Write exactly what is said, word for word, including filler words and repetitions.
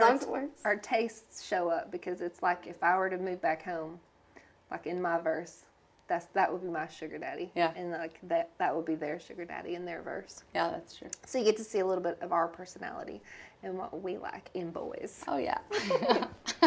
Sometimes our, it works. our tastes show up, because it's like if I were to move back home, like in my verse, that's that would be my sugar daddy. Yeah. And like that that would be their sugar daddy in their verse. Yeah, that's true. So you get to see a little bit of our personality and what we like in boys. Oh, yeah.